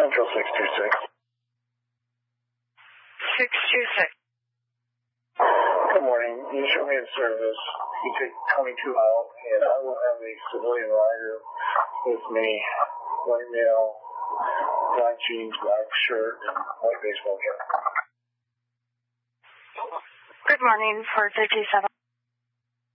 Central 626. 626. Good morning. You show me a service. You take 22 out, and I will have a civilian rider with me. White male, black jeans, black shirt, and white baseball cap. Good morning, 457.